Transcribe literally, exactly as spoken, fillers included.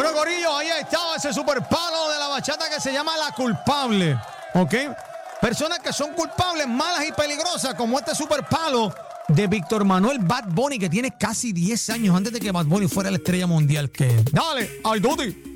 Bueno, corillo, ahí estaba ese super palo de la bachata que se llama La Culpable, ¿ok? Personas que son culpables, malas y peligrosas, como este super palo de Víctor Manuel Bad Bunny, que tiene casi diez años antes de que Bad Bunny fuera la estrella mundial que es. Dale, al Duty.